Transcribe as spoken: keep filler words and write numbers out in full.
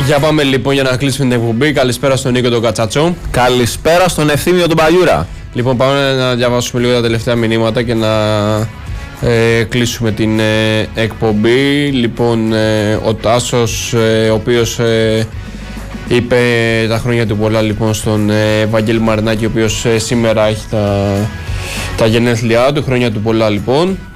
Για πάμε λοιπόν για να κλείσουμε την εκπομπή. Καλησπέρα στον Νίκο τον Κατσατσό. Καλησπέρα στον Ευθύμιο τον Παγιούρα. Λοιπόν, πάμε να διαβάσουμε λίγο τα τελευταία μηνύματα και να ε, κλείσουμε την ε, εκπομπή. Λοιπόν, ε, ο Τάσος, ε, ο οποίος ε, είπε τα χρόνια του πολλά λοιπόν στον ε, Βαγγέλη Μαρινάκη, ο οποίος ε, σήμερα έχει τα, τα γενέθλιά του. Χρόνια του πολλά λοιπόν.